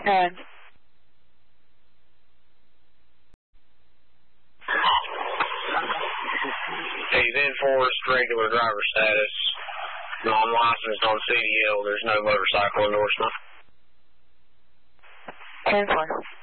10. He's enforced regular driver status, non-licensed on CDL. There's no motorcycle endorsement. 10-4.